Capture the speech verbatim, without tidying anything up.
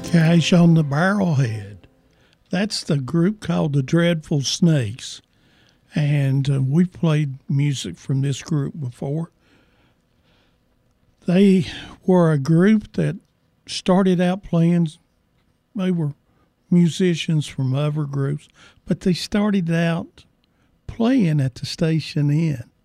Cash on the Barrelhead. That's the group called the Dreadful Snakes. And uh, we've played music from this group before. They were a group that started out playing, they were musicians from other groups, but they started out playing at the Station Inn.